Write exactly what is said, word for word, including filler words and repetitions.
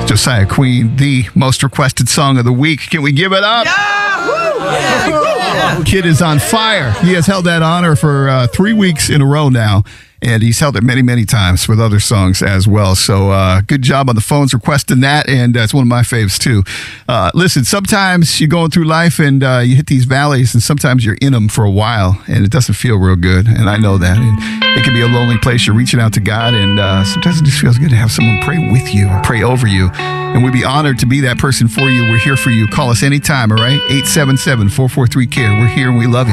Josiah Queen, the most requested song of the week. Can we give it up? Yeah, woo! Yeah. Kid is on fire. He has held that honor for uh, three weeks in a row now. And he's held it many, many times with other songs as well. So uh, good job on the phones requesting that. And uh, it's one of my faves, too. Uh, listen, sometimes you're going through life and uh, you hit these valleys, and sometimes you're in them for a while, and it doesn't feel real good. And I know that. And it can be a lonely place. You're reaching out to God, and uh, sometimes it just feels good to have someone pray with you and pray over you. And we'd be honored to be that person for you. We're here for you. Call us anytime, all right? eight seven seven, four four three, C A R E. We're here, and we love you.